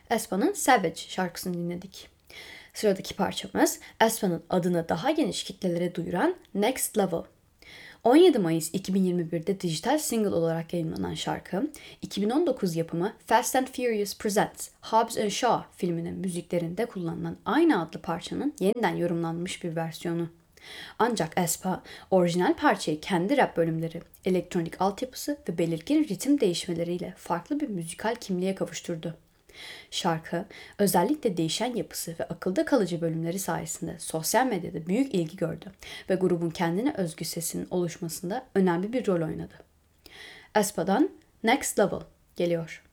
aespa'nın Savage şarkısını dinledik. Sıradaki parçamız aespa'nın adını daha geniş kitlelere duyuran Next Level. 17 Mayıs 2021'de dijital single olarak yayınlanan şarkı, 2019 yapımı Fast and Furious Presents Hobbs and Shaw filminin müziklerinde kullanılan aynı adlı parçanın yeniden yorumlanmış bir versiyonu. Ancak aespa, orijinal parçayı kendi rap bölümleri, elektronik altyapısı ve belirgin ritim değişmeleriyle farklı bir müzikal kimliğe kavuşturdu. Şarkı, özellikle değişen yapısı ve akılda kalıcı bölümleri sayesinde sosyal medyada büyük ilgi gördü ve grubun kendine özgü sesinin oluşmasında önemli bir rol oynadı. aespa'dan Next Level geliyor.